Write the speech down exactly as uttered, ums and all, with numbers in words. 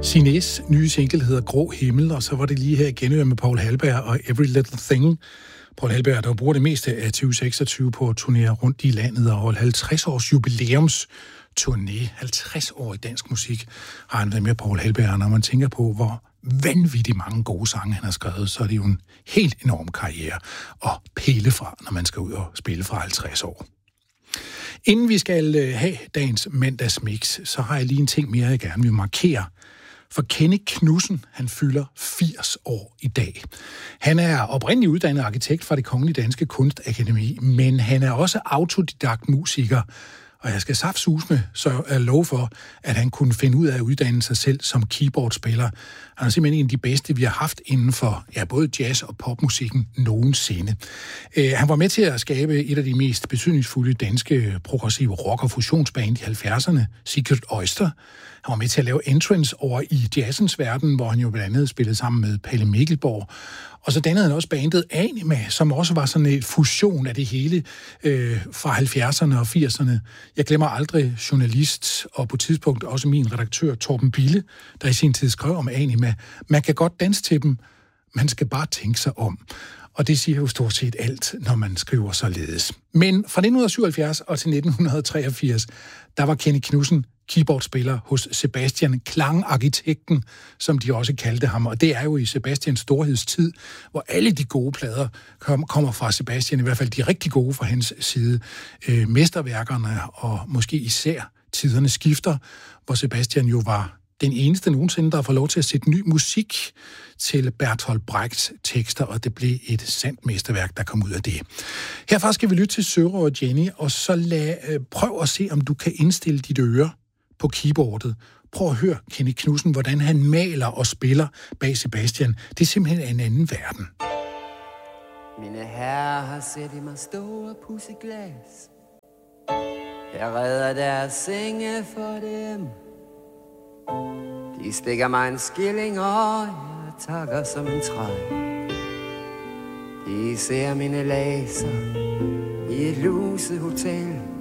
Sinés nye single hedder Grå Himmel, og så var det lige her igen med Paul Halberg og Every Little Thing. Paul Halberg, der bruger det meste af tyve seksogtyve på at turnere rundt i landet og holde halvtreds års jubilæums turné. halvtreds år i dansk musik har han været med, Paul Halberg. Når man tænker på, hvor vanvittigt mange gode sange han har skrevet, så er det jo en helt enorm karriere at pille fra, når man skal ud og spille fra halvtreds år. Inden vi skal have dagens mandagsmix, så har jeg lige en ting mere, jeg gerne vil markere. For Kenny Knudsen, han fylder firs år i dag. Han er oprindeligt uddannet arkitekt fra Det Kongelige Danske Kunstakademi, men han er også autodidakt musiker. Og jeg skal saftsusme så er lov for, at han kunne finde ud af at uddanne sig selv som keyboardspiller. Han er simpelthen en af de bedste, vi har haft inden for ja, både jazz- og popmusikken nogensinde. Uh, han var med til at skabe et af de mest betydningsfulde danske progressive rock- og fusionsband i halvfjerdserne, Secret Oyster. Han var med til at lave Entrance over i jazzens verden, hvor han jo blandt andet spillede sammen med Palle Mikkelborg. Og så dannede han også bandet Anima, som også var sådan en fusion af det hele øh, fra halvfjerdserne og firserne. Jeg glemmer aldrig journalist og på tidspunkt også min redaktør Torben Bille, der i sin tid skrev om Anima. Man kan godt danse til dem, man skal bare tænke sig om. Og det siger jo stort set alt, når man skriver således. Men fra nitten syvoghalvfjerds og til nitten treogfirs, der var Kenny Knudsen keyboardspiller hos Sebastian, klangarkitekten, som de også kaldte ham. Og det er jo i Sebastians storhedstid, hvor alle de gode plader kom, kommer fra Sebastian, i hvert fald de rigtig gode fra hans side. Øh, mesterværkerne og måske især tiderne skifter, hvor Sebastian jo var den eneste nogensinde, der har fået lov til at sætte ny musik til Bertolt Brechts tekster, og det blev et sandt mesterværk, der kom ud af det. Herfra skal vi lytte til Søren og Jenny, og så lad, øh, prøv at se, om du kan indstille dit øre på keyboardet. Prøv at høre Kenny Knudsen, hvordan han maler og spiller bag Sebastian. Det er simpelthen en anden verden. Mine herrer har set i mig store pudseglas. Jeg redder deres senge for dem. De stikker mig en skilling, og jeg takker som en træ. De ser mine laser i et luset hotel.